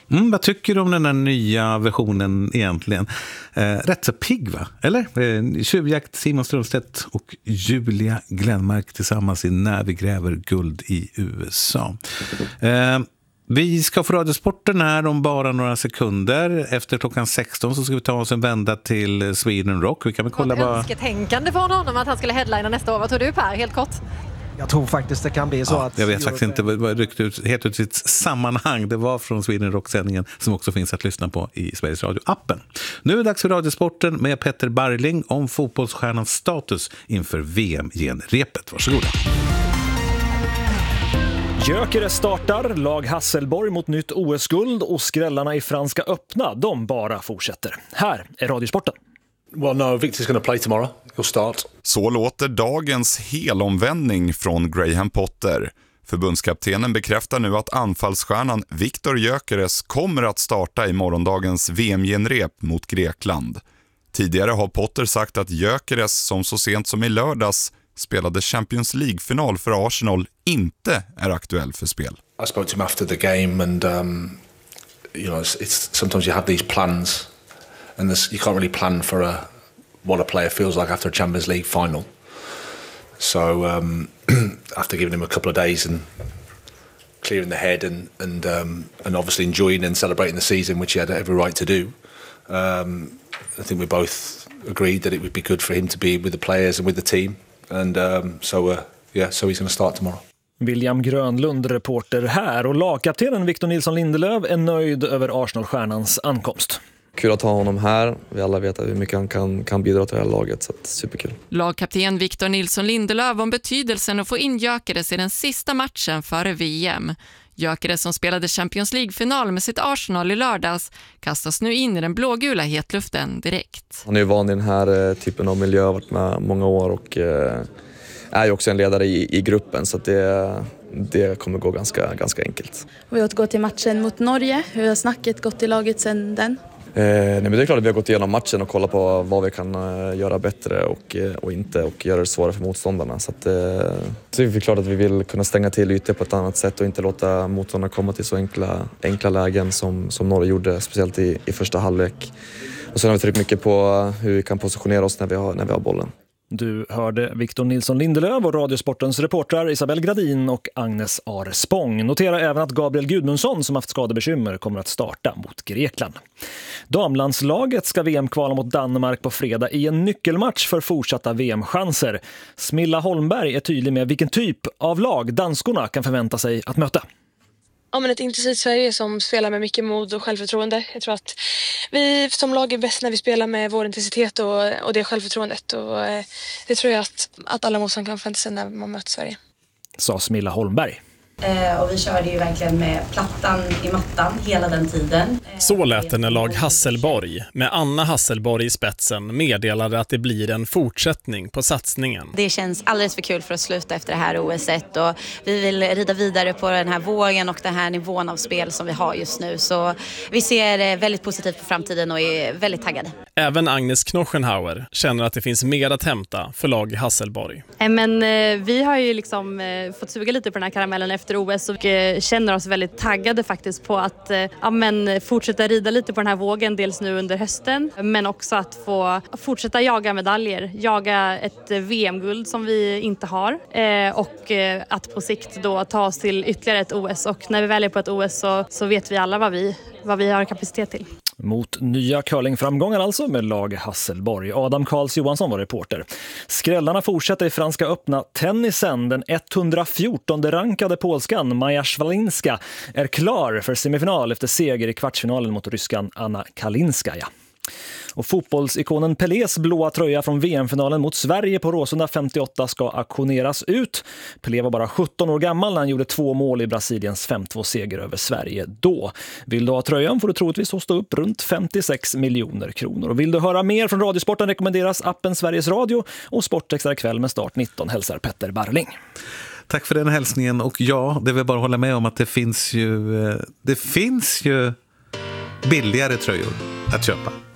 Vad tycker du om den här nya versionen egentligen? Rätt så pigg, va? Eller? Tjuvjakt, Simon Strömstedt och Julia Glenmark tillsammans i När vi gräver guld i USA. Vi ska få Radiosporten här om bara några sekunder. Efter klockan 16 så ska vi ta oss en vända till Sweden Rock. Vi kan väl kolla vad... Önsketänkande från honom att han skulle headlina nästa år. Vad tror du, Per? Helt kort. Jag tror faktiskt det kan bli så att... Jag vet faktiskt inte vad ryckt ut helt ut sitt sammanhang. Det var från Sweden Rock-sändningen som också finns att lyssna på i Sveriges Radio-appen. Nu är det dags för Radiosporten med Petter Barling om fotbollsstjärnans status inför VM-genrepet. Varsågoda. Gyökeres startar, lag Hasselborg mot nytt OS-guld och skrällarna i Franska öppna, de bara fortsätter. Här är Radiosporten. Well, no, Victor's going to play tomorrow. He'll start. Så låter dagens helomvändning från Graham Potter. Förbundskaptenen bekräftar nu att anfallsstjärnan Viktor Gyökeres kommer att starta i morgondagens VM-genrep mot Grekland. Tidigare har Potter sagt att Gyökeres, som så sent som i lördags spelade Champions League-final för Arsenal, inte är aktuell för spel. I spoke to him after the game and you know, it's sometimes you have these plans and you can't really plan for what a player feels like after a Champions League final. So after giving him a couple of days and clearing the head and obviously enjoying and celebrating the season, which he had every right to do, I think we both agreed that it would be good for him to be with the players and with the team. And so he's going to start tomorrow. William Grönlund, reporter här, och lagkaptenen Victor Nilsson Lindelöf är nöjd över Arsenal-stjärnans ankomst. Kul att ha honom här. Vi alla vet hur mycket han kan bidra till det här laget, så att superkul. Lagkapten Victor Nilsson Lindelöf om betydelsen att få in Gyökeres i den sista matchen före VM. Gyökeres, som spelade Champions League-final med sitt Arsenal i lördags, kastas nu in i den blågula hetluften direkt. Han är ju van i den här typen av miljö, har varit med många år och är ju också en ledare i gruppen, så att det kommer gå ganska enkelt. Vi har gått till matchen mot Norge. Hur har snacket gått i laget sedan den? Nej, men det är klart att vi har gått igenom matchen och kollat på vad vi kan göra bättre och inte, och göra det svårare för motståndarna. Så det är klart att vi vill kunna stänga till ytor på ett annat sätt och inte låta motståndarna komma till så enkla lägen som Norge gjorde, speciellt i första halvlek. Och sen har vi tryckt mycket på hur vi kan positionera oss när vi har bollen. Du hörde Victor Nilsson Lindelöf och Radiosportens reportrar Isabel Gradin och Agnes Arspång. Notera även att Gabriel Gudmundsson, som haft skadebekymmer, kommer att starta mot Grekland. Damlandslaget ska VM-kvala mot Danmark på fredag i en nyckelmatch för fortsatta VM-chanser. Smilla Holmberg är tydlig med vilken typ av lag danskorna kan förvänta sig att möta. Ja, men ett intensivt Sverige som spelar med mycket mod och självförtroende. Jag tror att vi som lag är bäst när vi spelar med vår intensitet och det självförtroendet. Och det tror jag att alla motståndare kan förvänta sig när man möter Sverige. Sa Smilla Holmberg. Och vi körde ju verkligen med plattan i mattan hela den tiden. Så lät det när lag Hasselborg, med Anna Hasselborg i spetsen, meddelade att det blir en fortsättning på satsningen. Det känns alldeles för kul för att sluta efter det här OS-et, och vi vill rida vidare på den här vågen och den här nivån av spel som vi har just nu. Så vi ser väldigt positivt på framtiden och är väldigt taggade. Även Agnes Knochenhauer känner att det finns mer att hämta för lag Hasselborg. Men vi har ju liksom fått suga lite på den här karamellen efter OS och känner oss väldigt taggade faktiskt på att fortsätta rida lite på den här vågen, dels nu under hösten, men också att få fortsätta jaga medaljer, jaga ett VM-guld som vi inte har, och att på sikt då ta oss till ytterligare ett OS, och när vi väljer på ett OS så vet vi alla vad vi har kapacitet till. Mot nya curlingframgångar alltså med lag Hasselborg. Adam Karls Johansson var reporter. Skrällarna fortsätter i Franska öppna tennisen. Den 114-rankade polskan Maja Swalinska är klar för semifinal efter seger i kvartsfinalen mot ryskan Anna Kalinskaja. Och fotbollsikonen Pelés blåa tröja från VM-finalen mot Sverige på Råsunda 58 ska auktioneras ut. Pelé var bara 17 år gammal när han gjorde 2 mål i Brasiliens 5-2-seger över Sverige då. Vill du ha tröjan får du troligtvis hosta upp runt 56 miljoner kronor. Och vill du höra mer från Radiosporten rekommenderas appen Sveriges Radio och Sportextra ikväll med start 19, hälsar Petter Barling. Tack för den hälsningen, och ja, det vill bara hålla med om att det finns ju billigare tröjor att köpa.